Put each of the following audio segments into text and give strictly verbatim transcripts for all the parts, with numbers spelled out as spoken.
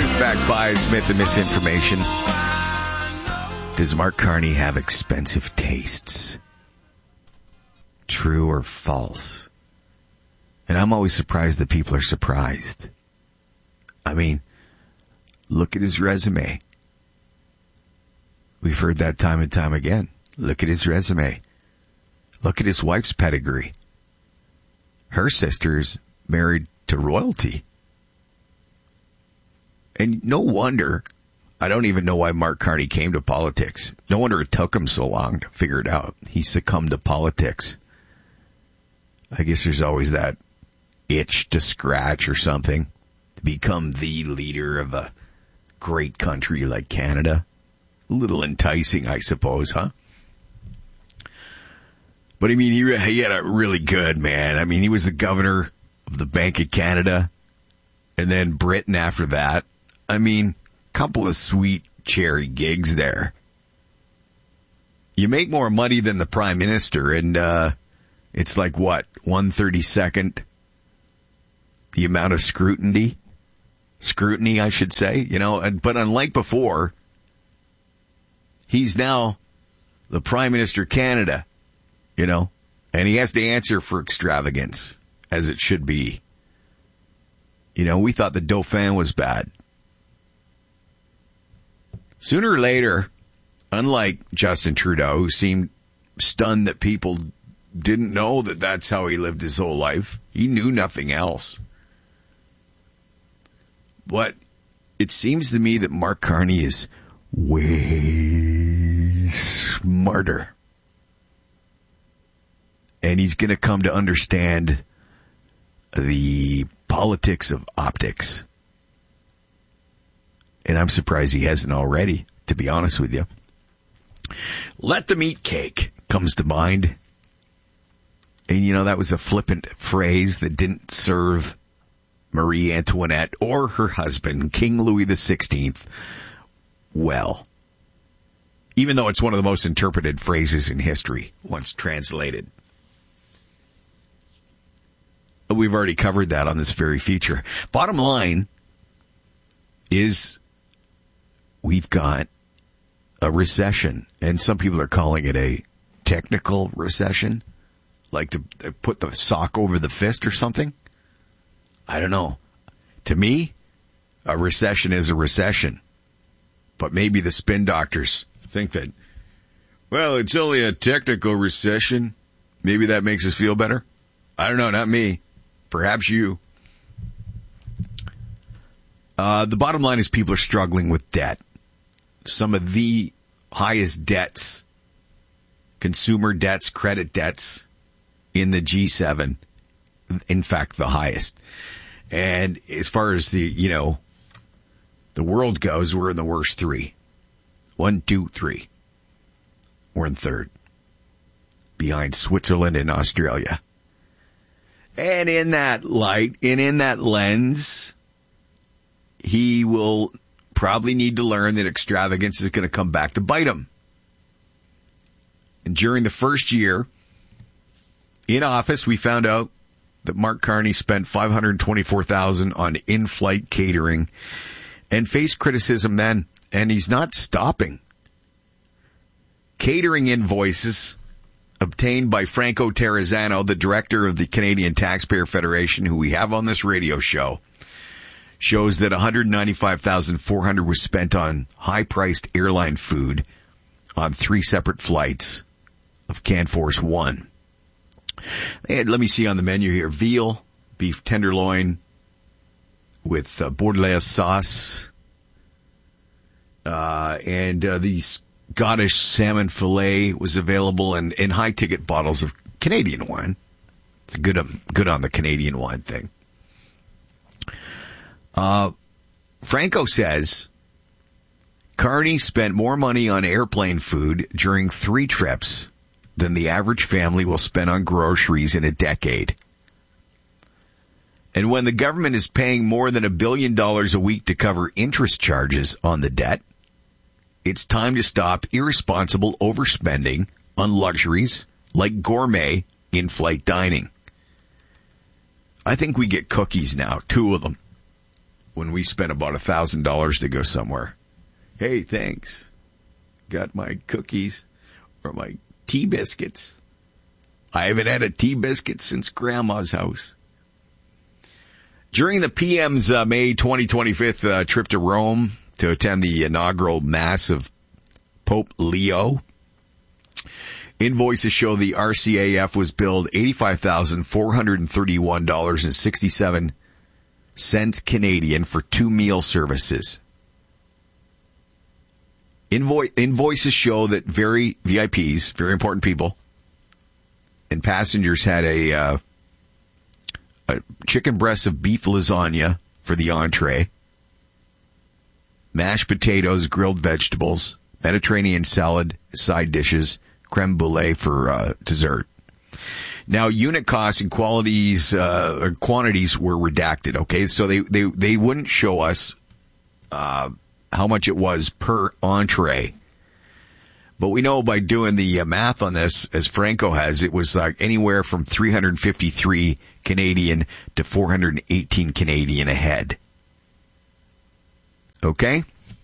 Truth backed by Smith and Misinformation. Does Mark Carney have expensive tastes? True or false? And I'm always surprised that people are surprised. I mean, look at his resume. We've heard that time and time again. Look at his resume. Look at his wife's pedigree. Her sister's married to royalty. And no wonder, I don't even know why Mark Carney came to politics. No wonder it took him so long to figure it out. He succumbed to politics. I guess there's always that itch to scratch or something to become the leader of a great country like Canada. A little enticing, I suppose, huh? But I mean, he, he had a really good, man. I mean, he was the governor of the Bank of Canada and then Britain after that. I mean, couple of sweet cherry gigs there. You make more money than the prime minister, and uh it's like what, one thirty-second the amount of scrutiny, scrutiny, I should say, you know. And but unlike before, he's now the Prime Minister of Canada, you know, and he has to answer for extravagance, as it should be. You know, we thought the Dauphin was bad. Sooner or later, unlike Justin Trudeau, who seemed stunned that people didn't know that that's how he lived his whole life, he knew nothing else. But it seems to me that Mark Carney is way smarter. And he's going to come to understand the politics of optics. And I'm surprised he hasn't already, to be honest with you. Let them eat cake comes to mind. And, you know, that was a flippant phrase that didn't serve Marie Antoinette or her husband, King Louis the sixteenth, well. Even though it's one of the most interpreted phrases in history, once translated. We've already covered that on this very feature. Bottom line is we've got a recession, and some people are calling it a technical recession, like to put the sock over the fist or something. I don't know. To me, a recession is a recession. But maybe the spin doctors think that, well, it's only a technical recession. Maybe that makes us feel better. I don't know, not me. Perhaps you. Uh, the bottom line is people are struggling with debt. Some of the highest debts, consumer debts, credit debts in the G seven. In fact, the highest. And as far as the, you know, the world goes, we're in the worst three. One, two, three. We're in third. Behind Switzerland and Australia. And in that light, and in that lens, he will probably need to learn that extravagance is going to come back to bite him. And during the first year in office, we found out that Mark Carney spent five hundred twenty-four thousand dollars on in-flight catering and faced criticism then, and he's not stopping. Catering invoices obtained by Franco Terrazzano, the director of the Canadian Taxpayer Federation, who we have on this radio show, shows that one hundred ninety-five thousand four hundred dollars was spent on high-priced airline food on three separate flights of CanForce One. They had, let me see on the menu here, veal, beef tenderloin with uh, Bordelaise sauce, uh, and uh, the Scottish salmon fillet was available, and, and high-ticket bottles of Canadian wine. It's good, um, good on the Canadian wine thing. Uh, Franco says Carney spent more money on airplane food during three trips than the average family will spend on groceries in a decade. And when the government is paying more than a billion dollars a week to cover interest charges on the debt, it's time to stop irresponsible overspending on luxuries like gourmet in-flight dining. I think we get cookies now, two of them. when we spent about a thousand dollars to go somewhere. Hey, thanks. Got my cookies or my tea biscuits. I haven't had a tea biscuit since Grandma's house. During the P M's uh, May twenty twenty-five uh, trip to Rome to attend the inaugural Mass of Pope Leo, invoices show the R C A F was billed eighty-five thousand four hundred thirty-one dollars and sixty-seven cents Canadian for two meal services. Invo- invoices show that very V I Ps, very important people, and passengers had a, uh, a chicken breast of beef lasagna for the entree, mashed potatoes, grilled vegetables, Mediterranean salad, side dishes, creme brulee for uh, dessert. Now, unit costs and qualities uh, or quantities were redacted. Okay, so they they they wouldn't show us uh, how much it was per entree. But we know by doing the uh, math on this, as Franco has, it was like anywhere from three hundred fifty-three Canadian to four hundred eighteen Canadian a head. Okay?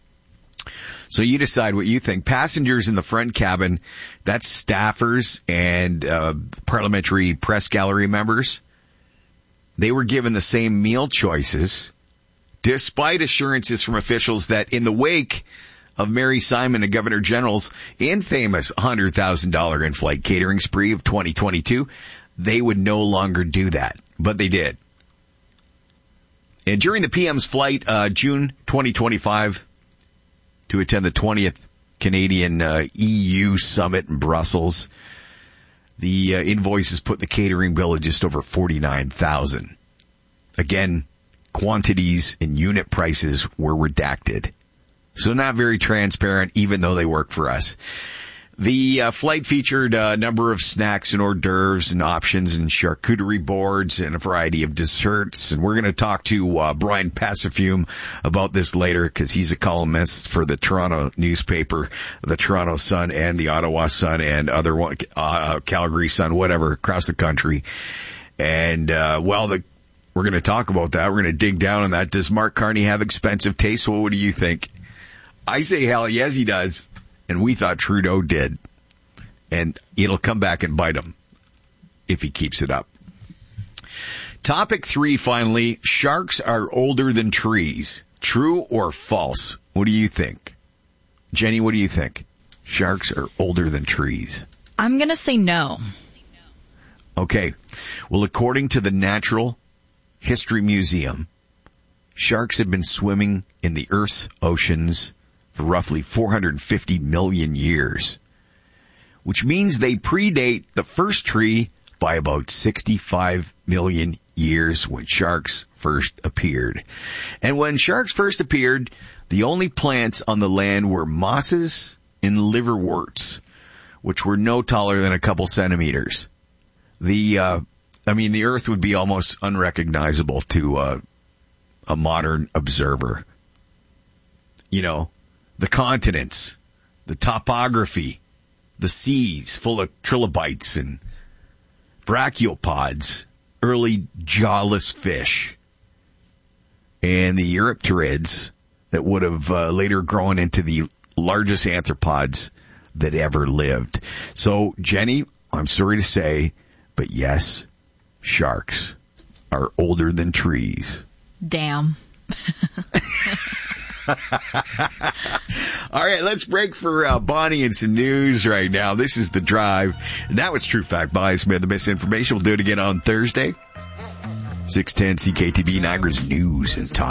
So you decide what you think. Passengers in the front cabin, that's staffers and uh, parliamentary press gallery members. They were given the same meal choices, despite assurances from officials that in the wake of Mary Simon, the Governor General's infamous one hundred thousand dollars in-flight catering spree of twenty twenty-two, they would no longer do that. But they did. And during the P M's flight, uh, June twenty twenty-five, to attend the twentieth Canadian uh, E U summit in Brussels, the uh, invoices put the catering bill at just over forty-nine thousand dollars. Again, quantities and unit prices were redacted. So not very transparent, even though they work for us. The uh, flight featured a number of snacks and hors d'oeuvres and options and charcuterie boards and a variety of desserts. And we're going to talk to uh, Brian Passafume about this later because he's a columnist for the Toronto newspaper, the Toronto Sun and the Ottawa Sun and other one, uh, Calgary Sun, whatever, across the country. And uh, well, the, we're going to talk about that. We're going to dig down on that. Does Mark Carney have expensive taste? Well, what do you think? I say hell yes, he does. And we thought Trudeau did. And it'll come back and bite him if he keeps it up. Topic three, finally. Sharks are older than trees. True or false? What do you think? Jenny, what do you think? Sharks are older than trees. I'm going to say no. Okay. Well, according to the Natural History Museum, sharks have been swimming in the Earth's oceans for roughly four hundred fifty million years, which means they predate the first tree by about sixty-five million years when sharks first appeared. And when sharks first appeared, the only plants on the land were mosses and liverworts, which were no taller than a couple centimeters. The, uh, I mean, the Earth would be almost unrecognizable to uh, a modern observer. You know, the continents, the topography, the seas full of trilobites and brachiopods, early jawless fish, and the Eurypterids that would have uh, later grown into the largest arthropods that ever lived. So, Jenny, I'm sorry to say, but yes, sharks are older than trees. Damn. All right, let's break for uh, Bonnie and some news right now. This is The Drive. And that was True Fact Bias, man, the misinformation. We'll do it again on Thursday. six ten C K T B, Niagara's News and Talk.